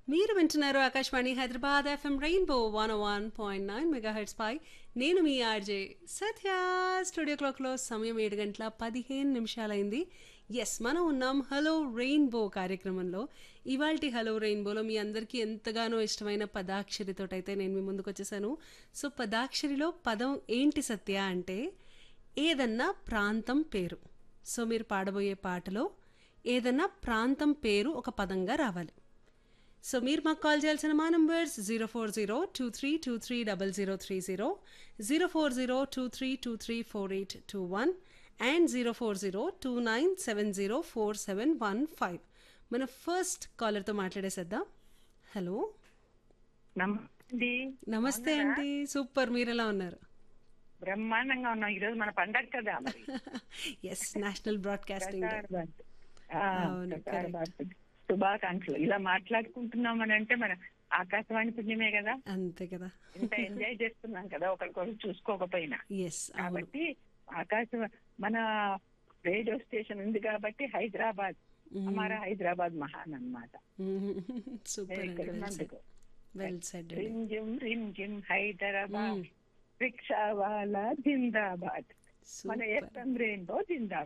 మీరు వింటున్నారు Akashvani Hyderabad FM rainbow 101.9 megahertz పై నేను మీ ఆర్జే సత్య. స్టూడియో క్లాక్లో సమయం 7 గంటల 15 నిమిషాలైంది. ఎస్, మనం ఉన్నాం హలో రెయిన్బో కార్యక్రమంలో. ఇవాల్టి హలో రెయిన్బోలో మీ అందరికీ ఎంతగానో ఇష్టమైన పదాక్షరితోటైతే నేను మీ ముందుకు వచ్చేసాను. సో పదాక్షరిలో పదం ఏంటి సత్య అంటే ఏదన్నా ప్రాంతం పేరు. సో మీరు పాడబోయే పాటలో ఏదన్నా ప్రాంతం పేరు ఒక పదంగా రావాలి. సో మీరు మాకు కాల్ చేయాల్సిన మా నంబర్స్ 04023230030, 04023234821 అండ్ 04029704715. మన ఫస్ట్ కాలర్తో మాట్లాడేసేద్దాం. హలో, నమస్తే నమస్తే అండి. సూపర్, మీరు ఎలా ఉన్నారు? బ్రహ్మాండంగా ఉన్నాం. ఈ రోజు మన పండగ కదా మరి. Yes, national broadcasting day. Qatar bath. అవును, కతార్ correct. బాత్. శుభాకాంక్షలు. ఇలా మాట్లాడుకుంటున్నాం అని అంటే మన ఆకాశవాణి పుణ్యమే కదా. అంతే కదా. ఇంత ఎంజాయ్ చేస్తున్నాం కదా ఒకరికొకరు చూసుకోకపోయినా. ఎస్, అవును. కాబట్టి మన రేడియో స్టేషన్ ఉంది కాబట్టి హైదరాబాద్, హమారా హైదరాబాద్ మహాన్ అన్నమాట. సూపర్ అండి, ఇక్కడ వెల్ సెడ్. ఉన్నందుకు. Well said. Rim gym Hyderabad, rickshaw వాలా జిందాబాద్, మన సూపర్. ఎఫ్ఎం రెయిన్బో జిందాబాద్.